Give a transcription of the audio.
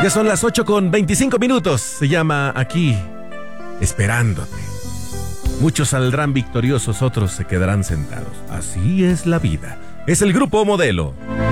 Ya son las 8:25. Se llama Aquí, Esperándote. Muchos saldrán victoriosos, otros se quedarán sentados. Así es la vida. Es el Grupo Modelo.